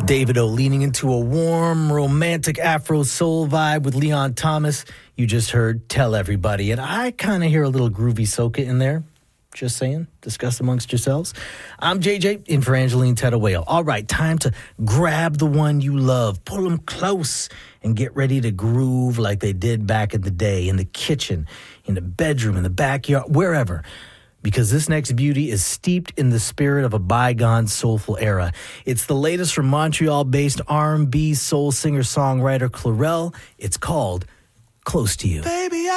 David O leaning into a warm, romantic Afro soul vibe with Leon Thomas. You just heard Tell Everybody, and I kind of hear a little groovy soca in there. Just saying, discuss amongst yourselves. I'm JJ, in for Angeline Tettawale. All right, time to grab the one you love, pull them close, and get ready to groove like they did back in the day, in the kitchen, in the bedroom, in the backyard, wherever. Because this next beauty is steeped in the spirit of a bygone soulful era. It's the latest from Montreal-based R&B soul singer-songwriter Clarel. It's called Close to You. Baby,